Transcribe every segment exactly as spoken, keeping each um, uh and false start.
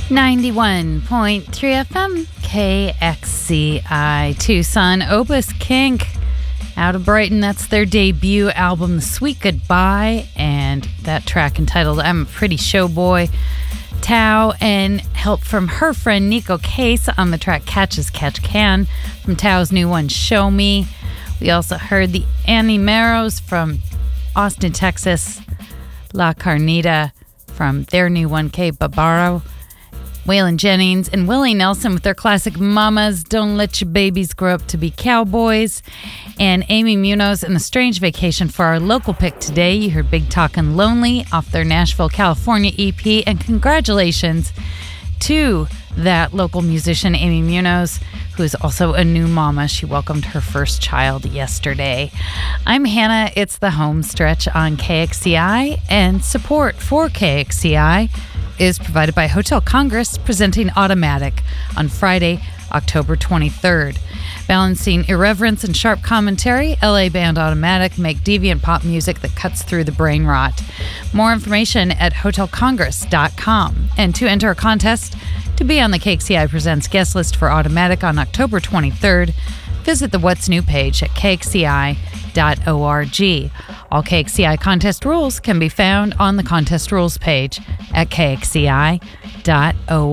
ninety-one point three F M, K X C I, Tucson. Opus Kink, out of Brighton. That's their debut album, The Sweet Goodbye, and that track entitled I'm a Pretty Showboy. Tao, and help from her friend Nico Case on the track Catch as Catch Can from Tao's new one, Show Me. We also heard the Animeros from Austin, Texas, La Carnita from their new one, K Barbaro. Waylon Jennings and Willie Nelson with their classic Mamas, Don't Let Your Babies Grow Up to Be Cowboys. And Amy Munoz and The Strange Vacation for our local pick today. You heard Big Talkin' Lonely off their Nashville, California E P. And congratulations to that local musician, Amy Munoz, who is also a new mama. She welcomed her first child yesterday. I'm Hannah. It's the home stretch on K X C I, and support for K X C I is provided by Hotel Congress, presenting Automatic on Friday, October twenty-third. Balancing irreverence and sharp commentary, L A band Automatic make deviant pop music that cuts through the brain rot. More information at hotel congress dot com. And to enter a contest to be on the K X C I Presents guest list for Automatic on October twenty-third, visit the What's New page at k x c i dot org. All K X C I contest rules can be found on the contest rules page at k x c i dot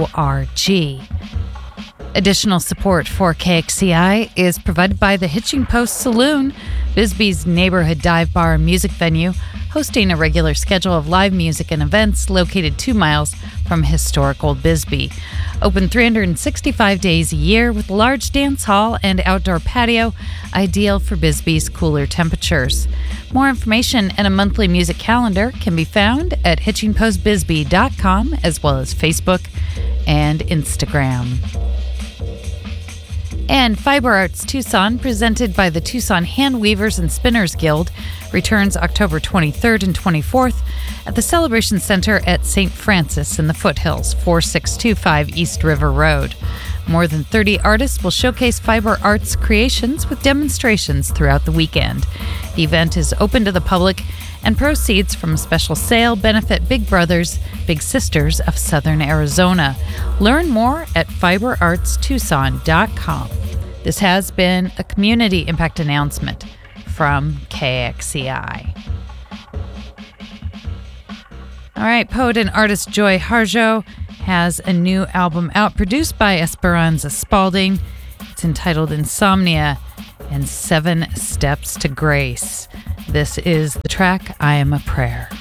org. Additional support for K X C I is provided by the Hitching Post Saloon, Bisbee's neighborhood dive bar and music venue, hosting a regular schedule of live music and events located two miles from historic Old Bisbee. Open three hundred sixty-five days a year with a large dance hall and outdoor patio, ideal for Bisbee's cooler temperatures. More information and a monthly music calendar can be found at hitching post bisbee dot com, as well as Facebook and Instagram. And Fiber Arts Tucson, presented by the Tucson Hand Weavers and Spinners Guild, returns October twenty-third and twenty-fourth at the Celebration Center at Saint Francis in the Foothills, forty-six twenty-five East River Road. More than thirty artists will showcase fiber arts creations with demonstrations throughout the weekend. The event is open to the public, and proceeds from a special sale benefit Big Brothers, Big Sisters of Southern Arizona. Learn more at fiber arts tucson dot com. This has been a community impact announcement from K X C I. All right, poet and artist Joy Harjo has a new album out, produced by Esperanza Spalding. It's entitled Insomnia and Seven Steps to Grace. This is the track I Am a Prayer.